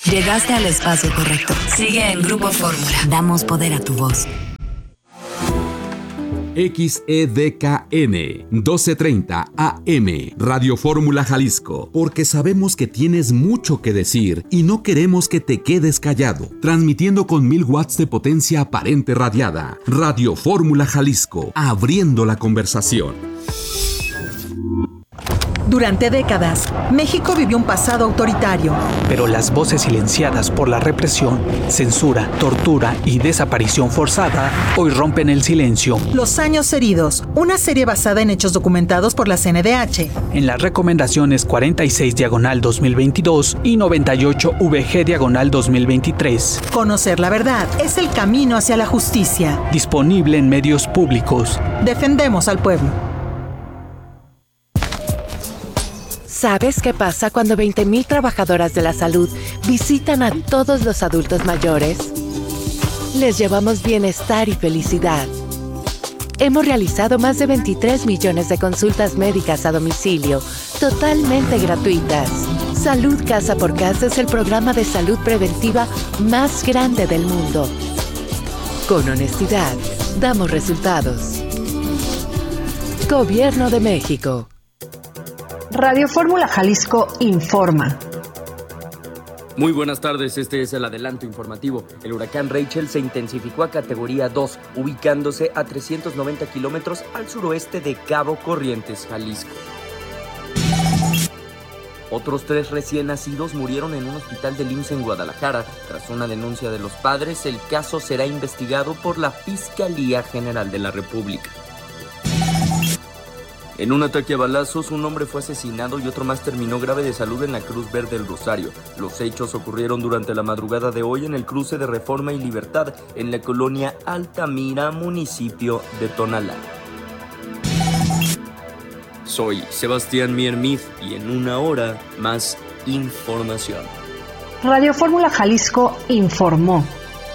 Llegaste al espacio correcto. Sigue en Grupo Fórmula. Damos poder a tu voz. XEDKN 1230 AM Radio Fórmula Jalisco, porque sabemos que tienes mucho que decir y no queremos que te quedes callado. Transmitiendo con 1000 watts de potencia aparente radiada. Radio Fórmula Jalisco, abriendo la conversación. Durante décadas, México vivió un pasado autoritario. Pero las voces silenciadas por la represión, censura, tortura y desaparición forzada hoy rompen el silencio. Los años heridos, una serie basada en hechos documentados por la CNDH. En las recomendaciones 46/2022 y 98VG/2023. Conocer la verdad es el camino hacia la justicia. Disponible en medios públicos. Defendemos al pueblo. ¿Sabes qué pasa cuando 20,000 trabajadoras de la salud visitan a todos los adultos mayores? Les llevamos bienestar y felicidad. Hemos realizado más de 23 millones de consultas médicas a domicilio, totalmente gratuitas. Salud Casa por Casa es el programa de salud preventiva más grande del mundo. Con honestidad, damos resultados. Gobierno de México. Radio Fórmula Jalisco informa. Muy buenas tardes, este es el adelanto informativo. El huracán Rachel se intensificó a categoría 2, ubicándose a 390 kilómetros al suroeste de Cabo Corrientes, Jalisco. Otros 3 recién nacidos murieron en un hospital del IMSS en Guadalajara. Tras una denuncia de los padres, el caso será investigado por la Fiscalía General de la República. En un ataque a balazos, un hombre fue asesinado y otro más terminó grave de salud en la Cruz Verde del Rosario. Los hechos ocurrieron durante la madrugada de hoy en el cruce de Reforma y Libertad, en la colonia Altamira, municipio de Tonalá. Soy Sebastián Miermith y en una hora más información. Radio Fórmula Jalisco informó.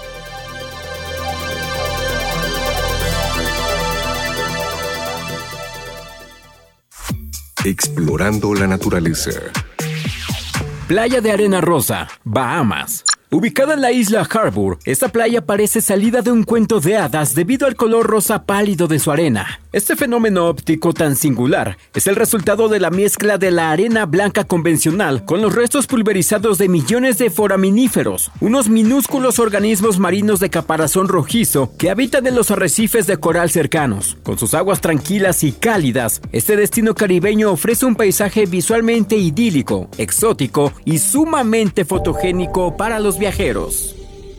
Explorando la naturaleza. Playa de Arena Rosa, Bahamas. Ubicada en la isla Harbour, esta playa parece salida de un cuento de hadas debido al color rosa pálido de su arena. Este fenómeno óptico tan singular es el resultado de la mezcla de la arena blanca convencional con los restos pulverizados de millones de foraminíferos, unos minúsculos organismos marinos de caparazón rojizo que habitan en los arrecifes de coral cercanos. Con sus aguas tranquilas y cálidas, este destino caribeño ofrece un paisaje visualmente idílico, exótico y sumamente fotogénico para los viajeros.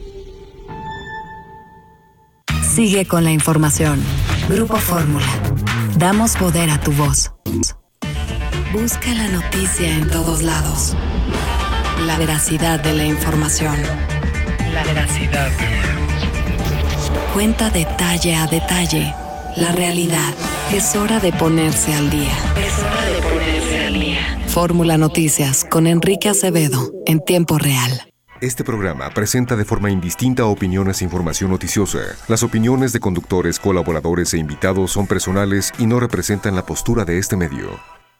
Sigue con la información. Grupo Fórmula. Damos poder a tu voz. Busca la noticia en todos lados. La veracidad de la información. La veracidad. Cuenta detalle a detalle la realidad. Es hora de ponerse al día. Fórmula Noticias con Enrique Acevedo en tiempo real. Este programa presenta de forma indistinta opiniones e información noticiosa. Las opiniones de conductores, colaboradores e invitados son personales y no representan la postura de este medio.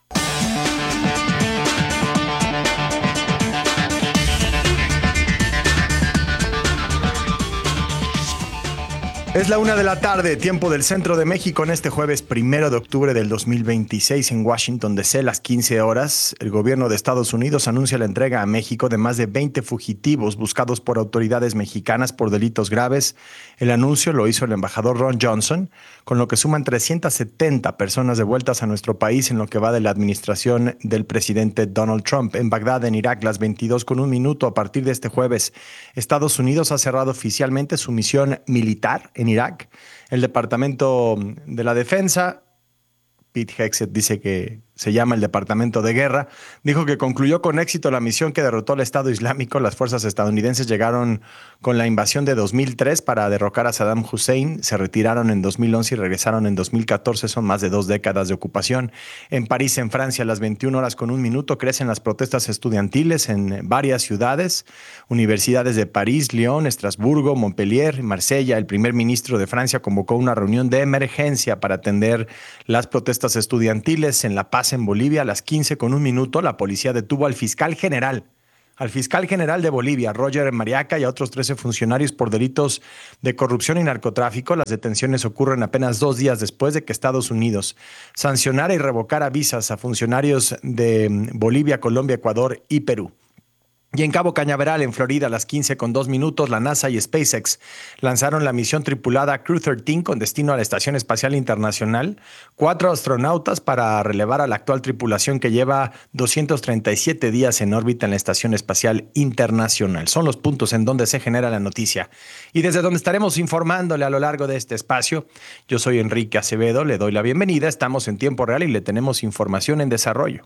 Es la 1:00 p.m, tiempo del centro de México, en este jueves 1 de octubre del 2026 en Washington, D.C., las 15 horas. El gobierno de Estados Unidos anuncia la entrega a México de más de 20 fugitivos buscados por autoridades mexicanas por delitos graves. El anuncio lo hizo el embajador Ron Johnson, con lo que suman 370 personas devueltas a nuestro país en lo que va de la administración del presidente Donald Trump. En Bagdad, en Irak, las 22:01 a partir de este jueves, Estados Unidos ha cerrado oficialmente su misión militar en Irak. El Departamento de la Defensa, Pete Hegseth dice que se llama el Departamento de Guerra, dijo que concluyó con éxito la misión que derrotó al Estado Islámico. Las fuerzas estadounidenses llegaron con la invasión de 2003 para derrocar a Saddam Hussein, se retiraron en 2011 y regresaron en 2014. Son más de 2 décadas de ocupación. En París, en Francia, a las 21:01 crecen las protestas estudiantiles en varias ciudades, universidades de París, Lyon, Estrasburgo, Montpellier, Marsella. El primer ministro de Francia convocó una reunión de emergencia para atender las protestas estudiantiles. En La Paz, en Bolivia, a las 15:01, la policía detuvo al fiscal general al fiscal general de Bolivia, Roger Mariaca, y a otros 13 funcionarios por delitos de corrupción y narcotráfico. Las detenciones ocurren apenas 2 días después de que Estados Unidos sancionara y revocara visas a funcionarios de Bolivia, Colombia, Ecuador y Perú. Y en Cabo Cañaveral, en Florida, a las 15:02, la NASA y SpaceX lanzaron la misión tripulada Crew 13 con destino a la Estación Espacial Internacional. 4 astronautas para relevar a la actual tripulación que lleva 237 días en órbita en la Estación Espacial Internacional. Son los puntos en donde se genera la noticia y desde donde estaremos informándole a lo largo de este espacio. Yo soy Enrique Acevedo, le doy la bienvenida. Estamos en tiempo real y le tenemos información en desarrollo.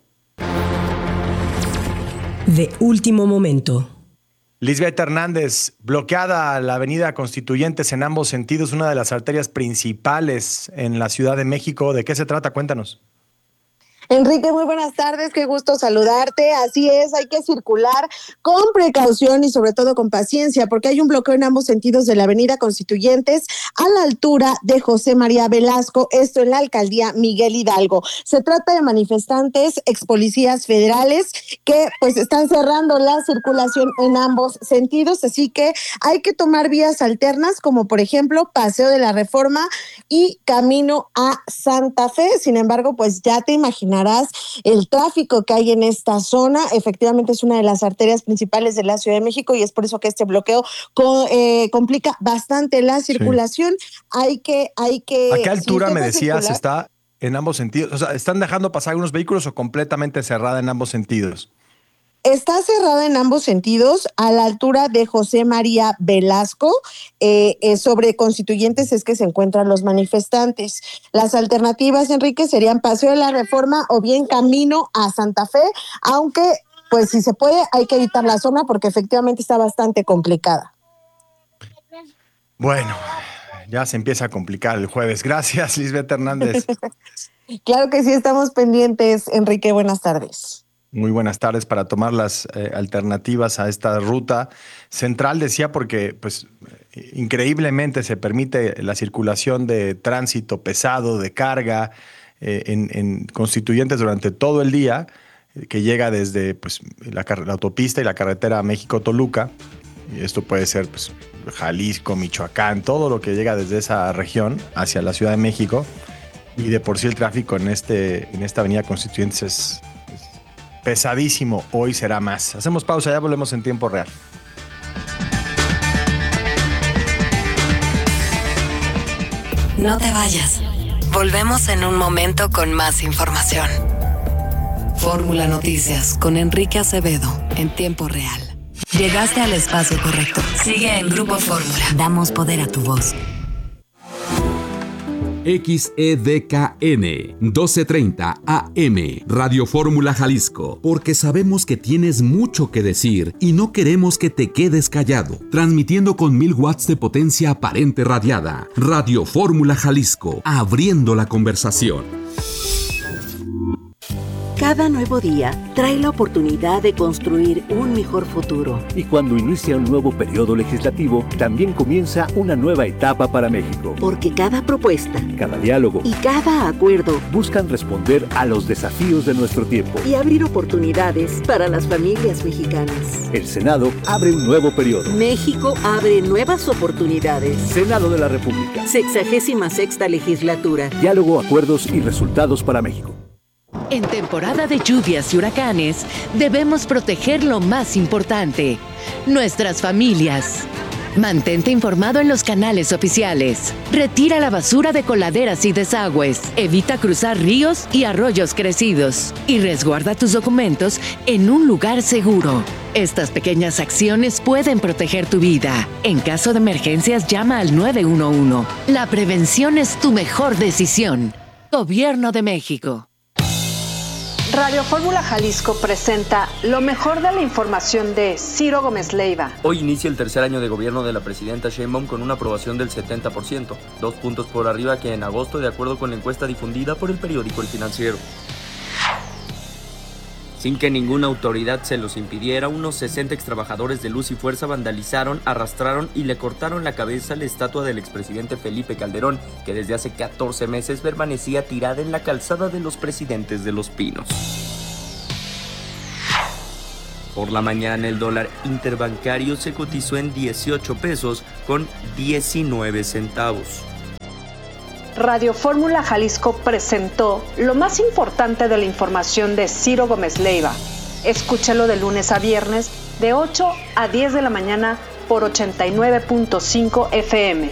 De último momento. Lisbeth Hernández, bloqueada la avenida Constituyentes en ambos sentidos, una de las arterias principales en la Ciudad de México. ¿De qué se trata? Cuéntanos. Enrique, muy buenas tardes, qué gusto saludarte. Así es, hay que circular con precaución y sobre todo con paciencia, porque hay un bloqueo en ambos sentidos de la avenida Constituyentes a la altura de José María Velasco, esto en la alcaldía Miguel Hidalgo. Se trata de manifestantes, expolicías federales, que pues están cerrando la circulación en ambos sentidos, así que hay que tomar vías alternas, como por ejemplo Paseo de la Reforma y camino a Santa Fe. Sin embargo, pues ya te imaginarás el tráfico que hay en esta zona. Efectivamente es una de las arterias principales de la Ciudad de México y es por eso que este bloqueo complica bastante la circulación. Sí. Hay que ¿A qué altura me decías está en ambos sentidos? O sea, ¿están dejando pasar algunos vehículos o completamente cerrada en ambos sentidos? Está cerrada en ambos sentidos a la altura de José María Velasco. Sobre Constituyentes es que se encuentran los manifestantes. Las alternativas, Enrique, serían Paseo de la Reforma o bien camino a Santa Fe, aunque pues si se puede hay que evitar la zona porque efectivamente está bastante complicada. Bueno, ya se empieza a complicar el jueves. Gracias, Lisbeth Hernández. Claro que sí, estamos pendientes, Enrique. Buenas tardes. Muy buenas tardes para tomar las alternativas a esta ruta central, decía, porque pues increíblemente se permite la circulación de tránsito pesado, de carga en Constituyentes durante todo el día, que llega desde pues, la autopista y la carretera México-Toluca. Y esto puede ser pues, Jalisco, Michoacán, todo lo que llega desde esa región hacia la Ciudad de México. Y de por sí el tráfico en esta avenida Constituyentes es pesadísimo. Hoy será más. Hacemos pausa, ya volvemos en tiempo real. No te vayas. Volvemos en un momento con más información. Fórmula Noticias con Enrique Acevedo en tiempo real. Llegaste al espacio correcto. Sigue en Grupo Fórmula. Damos poder a tu voz. XEDKN 1230 AM Radio Fórmula Jalisco, porque sabemos que tienes mucho que decir y no queremos que te quedes callado. Transmitiendo con 1000 watts de potencia aparente radiada. Radio Fórmula Jalisco, abriendo la conversación. Cada nuevo día trae la oportunidad de construir un mejor futuro. Y cuando inicia un nuevo periodo legislativo, también comienza una nueva etapa para México. Porque cada propuesta, cada diálogo y cada acuerdo buscan responder a los desafíos de nuestro tiempo y abrir oportunidades para las familias mexicanas. El Senado abre un nuevo periodo. México abre nuevas oportunidades. Senado de la República. 66ª legislatura. Diálogo, acuerdos y resultados para México. En temporada de lluvias y huracanes, debemos proteger lo más importante, nuestras familias. Mantente informado en los canales oficiales. Retira la basura de coladeras y desagües. Evita cruzar ríos y arroyos crecidos. Y resguarda tus documentos en un lugar seguro. Estas pequeñas acciones pueden proteger tu vida. En caso de emergencias, llama al 911. La prevención es tu mejor decisión. Gobierno de México. Radio Fórmula Jalisco presenta lo mejor de la información de Ciro Gómez Leiva. Hoy inicia el tercer año de gobierno de la presidenta Sheinbaum con una aprobación del 70%, 2 puntos por arriba que en agosto, de acuerdo con la encuesta difundida por el periódico El Financiero. Sin que ninguna autoridad se los impidiera, unos 60 extrabajadores de Luz y Fuerza vandalizaron, arrastraron y le cortaron la cabeza a la estatua del expresidente Felipe Calderón, que desde hace 14 meses permanecía tirada en la calzada de los Presidentes de Los Pinos. Por la mañana el dólar interbancario se cotizó en 18 pesos con 19 centavos. Radio Fórmula Jalisco presentó lo más importante de la información de Ciro Gómez Leiva. Escúchalo de lunes a viernes de 8 a 10 de la mañana por 89.5 FM.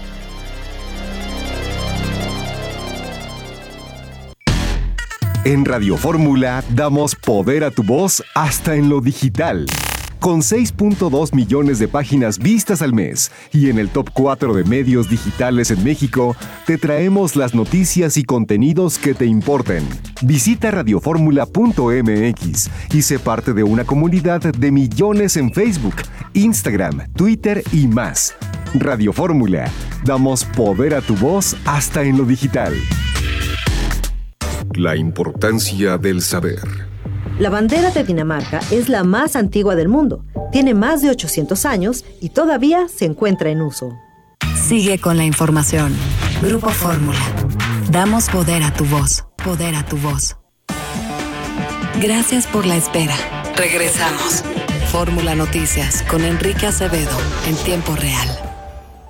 En Radio Fórmula damos poder a tu voz hasta en lo digital. Con 6.2 millones de páginas vistas al mes y en el top 4 de medios digitales en México, te traemos las noticias y contenidos que te importen. Visita radioformula.mx y sé parte de una comunidad de millones en Facebook, Instagram, Twitter y más. Radio Fórmula, damos poder a tu voz hasta en lo digital. La importancia del saber. La bandera de Dinamarca es la más antigua del mundo. Tiene más de 800 años y todavía se encuentra en uso. Sigue con la información. Grupo Fórmula. Damos poder a tu voz. Poder a tu voz. Gracias por la espera. Regresamos. Fórmula Noticias con Enrique Acevedo en tiempo real.